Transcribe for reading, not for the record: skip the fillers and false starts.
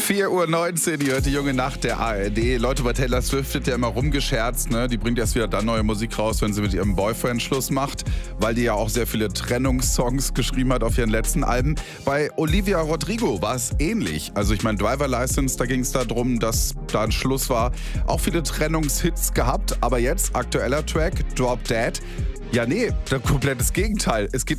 4:19 Uhr, die hört die junge Nacht der ARD. Leute, bei Taylor Swift wird ja immer rumgescherzt, ne? Die bringt erst wieder dann neue Musik raus, wenn sie mit ihrem Boyfriend Schluss macht, weil die ja auch sehr viele Trennungssongs geschrieben hat auf ihren letzten Alben. Bei Olivia Rodrigo war es ähnlich. Also ich meine, Driver License, da ging es darum, dass da ein Schluss war. Auch viele Trennungshits gehabt, aber jetzt aktueller Track, Drop Dead. Ja, nee, das komplettes Gegenteil. Es geht